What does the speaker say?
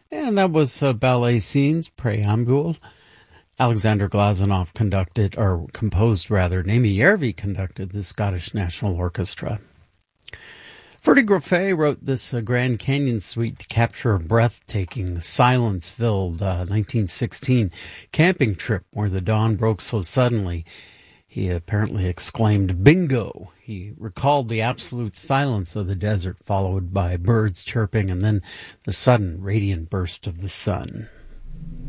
And that was Ballet Scenes, Preambule. Alexander Glazunov composed, Nemi Järvi conducted the Scottish National Orchestra. Ferdy Grofé wrote this Grand Canyon suite to capture a breathtaking, silence-filled 1916 camping trip where the dawn broke so suddenly. He apparently exclaimed, "Bingo!" He recalled the absolute silence of the desert, followed by birds chirping and then the sudden radiant burst of the sun.